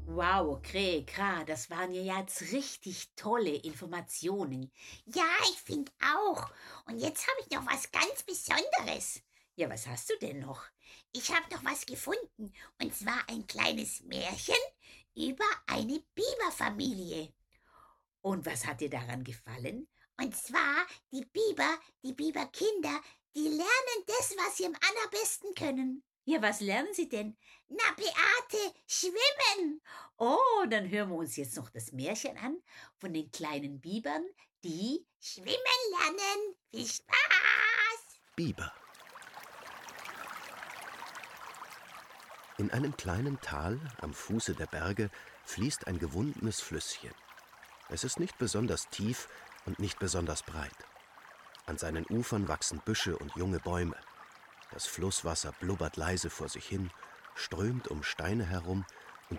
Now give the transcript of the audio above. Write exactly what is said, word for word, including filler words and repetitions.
Wow, Krähe, Kra, das waren ja jetzt richtig tolle Informationen. Ja, ich finde auch. Und jetzt habe ich noch was ganz Besonderes. Ja, was hast du denn noch? Ich habe noch was gefunden. Und zwar ein kleines Märchen über eine Biberfamilie. Und was hat dir daran gefallen? Und zwar die Biber, die Biberkinder, die lernen das, was sie am allerbesten können. Ja, was lernen sie denn? Na, Beate, schwimmen! Oh, dann hören wir uns jetzt noch das Märchen an von den kleinen Bibern, die... Schwimmen lernen! Viel Spaß! Biber. In einem kleinen Tal am Fuße der Berge fließt ein gewundenes Flüsschen. Es ist nicht besonders tief und nicht besonders breit. An seinen Ufern wachsen Büsche und junge Bäume. Das Flusswasser blubbert leise vor sich hin, strömt um Steine herum